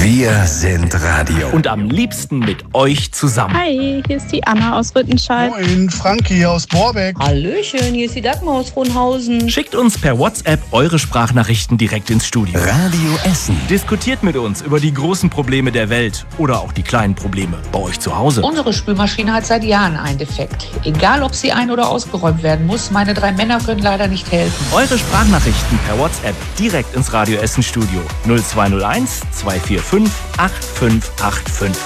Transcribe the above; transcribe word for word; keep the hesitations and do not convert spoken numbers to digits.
Wir sind Radio. Und am liebsten mit euch zusammen. Hi, hier ist die Anna aus Rüttenscheid. Moin, Frankie hier aus Borbeck. Hallöchen, hier ist die Dagmar aus Frohnhausen. Schickt uns per WhatsApp eure Sprachnachrichten direkt ins Studio. Radio Essen. Diskutiert mit uns über die großen Probleme der Welt oder auch die kleinen Probleme bei euch zu Hause. Unsere Spülmaschine hat seit Jahren einen Defekt. Egal, ob sie ein- oder ausgeräumt werden muss, meine drei Männer können leider nicht helfen. Eure Sprachnachrichten per WhatsApp direkt ins Radio Essen Studio null zwei null eins zwei vier fünf acht fünf acht fünf.